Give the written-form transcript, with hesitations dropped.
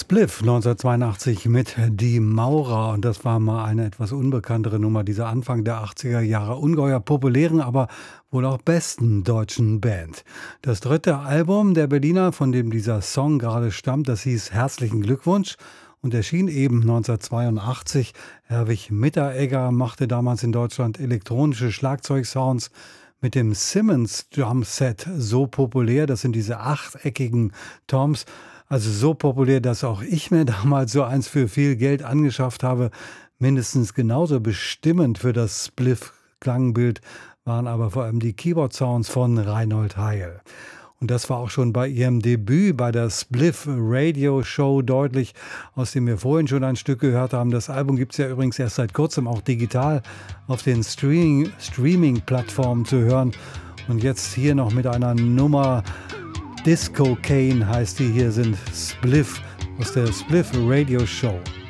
Spliff 1982 mit Die Maurer, und das war mal eine etwas unbekanntere Nummer, dieser Anfang der 80er Jahre ungeheuer populären, aber wohl auch besten deutschen Band. Das dritte Album der Berliner, von dem dieser Song gerade stammt, das hieß Herzlichen Glückwunsch und erschien eben 1982. Herwig Mitteregger machte damals in Deutschland elektronische Schlagzeugsounds mit dem Simmons Drumset so populär. Das sind diese achteckigen Toms. Also so populär, dass auch ich mir damals so eins für viel Geld angeschafft habe. Mindestens genauso bestimmend für das Spliff-Klangbild waren aber vor allem die Keyboard-Sounds von Reinhold Heil. Und das war auch schon bei ihrem Debüt bei der Spliff Radio Show deutlich, aus dem wir vorhin schon ein Stück gehört haben. Das Album gibt es ja übrigens erst seit kurzem auch digital auf den Streaming-Plattformen zu hören. Und jetzt hier noch mit einer Nummer. Disco Cane heißt die, hier sind Spliff aus der Spliff Radio Show.